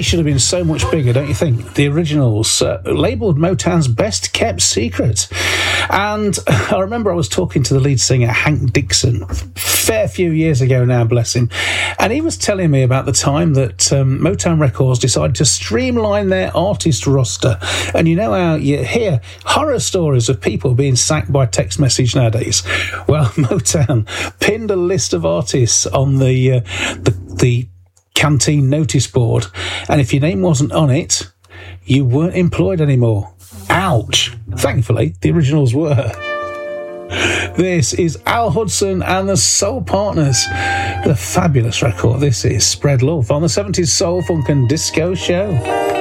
should have been so much bigger, don't you think? The Originals, labelled Motown's best kept secret. And I remember I was talking to the lead singer, Hank Dixon, a fair few years ago now, bless him. And he was telling me about the time that Motown Records decided to streamline their artist roster. And you know how you hear horror stories of people being sacked by text message nowadays? Well, Motown pinned a list of artists on the canteen notice board. And if your name wasn't on it, you weren't employed anymore. Ouch. Thankfully, the Originals were. This is Al Hudson and the Soul Partners. The fabulous record. This is Spread Love on the 70s Soul, Funk and Disco Show.